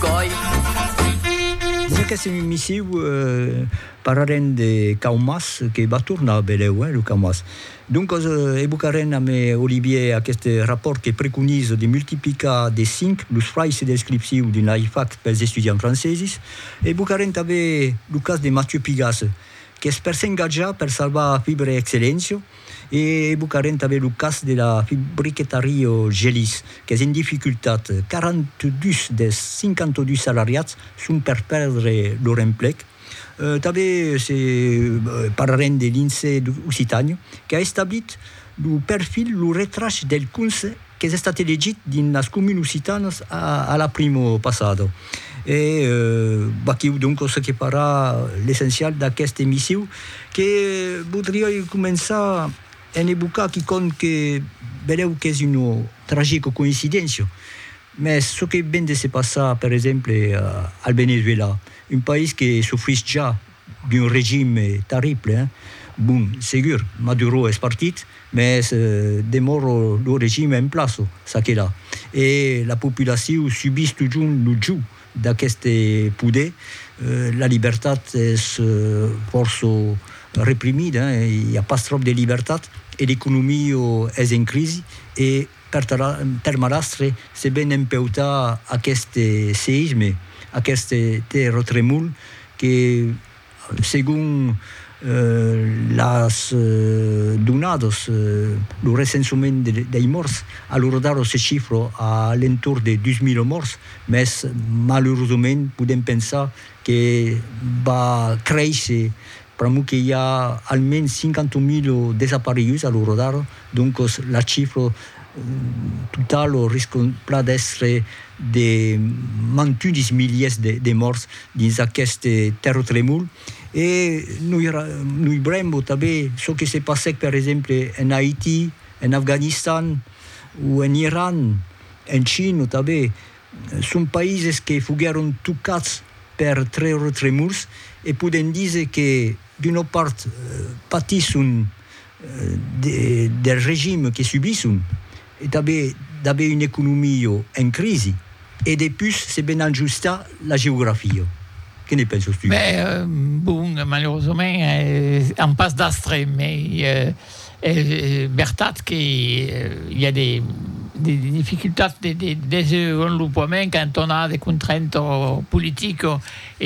Aquesta missiu parlarem de Kaumas, que va tornar a Beleu, el Kaumas. Donc, evocarem amb Olivier aquest rapport que preconise de multiplicar de 5 els frais descriptius d'un IFAC pels estudiants francesos. Evocarem també el cas de Mathieu Pigasse, que es per s'engajar per salvar Fibre Excellència, e evocarem també el cas de la fabriquetaria Gelis, que és en dificultat. 42 dels 52 salariats són per perdre leur emplec. També parlarem de l'INSEE d'Occitània, que ha establit el perfil, el retratge del cons que és estat elegit dins les comunes occitanes a la prima passada. E aquí donc se que farà l'essencial d'aquesta emissió, que voldria començar en evocar que vedeu que és una tràgica coincidència. Mais ce que vient de se passar, per exemple, al Venezuela, un país que sofreix ja d'un régime terrible. Bon, segur, Maduro és partit, mais demora el régime en place, ça que là. Et la populació subeix toujours le joug d'aquest poder. La llibertat és força reprimida, hi ha pas trop de llibertat, e l'economia és en crisi, e per termenastre se ven empeutar aquest seisme, aquest terratrèmol que, segons les donades, el recensament dels morts, a l'hora se xifra a l'entorn de 2.000 morts, mais malauradament podem pensar que va créixer pramo que hi ha almenys 50.000 desapareguts a l'hora d'ara, donc la xifra total risque d'être de 21 miliers de morts dins aquest terratrèmol. Et nous veurem també ce que s'est passé, per exemple, en Haïti, en Afganistan o en Iran, en Xina també. Són països que fogueren tocats per terratrèmols e podem dir que d'una part patissin del règim que subissin et també une economia en crisi et de plus se ben ajustar la geografia. Que ne penses-tu? Bon, malheureusement, en passe d'astre, mais veritat qu'il y a des difficultés de développement quand on a des contraintes politiques et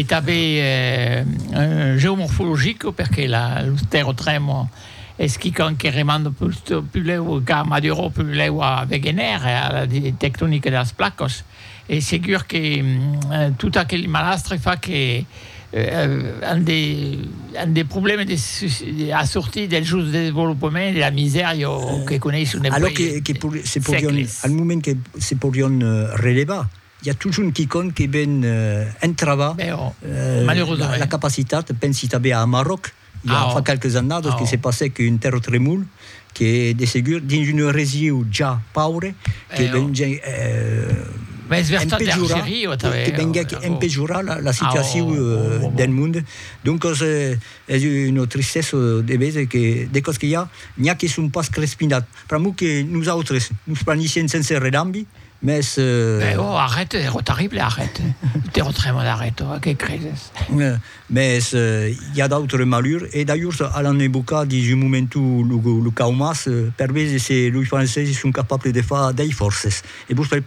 géomorphologiques, parce que le terratrèmol est qui conquérement plus qu'à Maduro, plus à Wegener, à la tectonique des plaques. Et c'est sûr que tout aquel malastre fait que des problèmes à sortir del just développement de la misère que connaissent les alors que al moment que se podrien relevar, il y a toujours qui compte qui ben entrava la capacitat, pensi també a Maroc. Il y a quelques années, que s'est passé qu'un terratrèmol qui est de segur dins une région ja pauvre, qui empêchera la situation del monde. Donc, c'est une tristesse de veure que des coses qu'il y a, n'hi ha qui sont pas crespinats. Per moi que nous autres, nous planiciem sense redambi, mais arrête, c'est terrible, arrête. Terratrèmol, arrête, que crisis. Mais il y a d'autres malheurs, et d'ailleurs, à l'Annebuca, du moment où le Kaumas, per vez, les Français sont capables de faire des forces. Et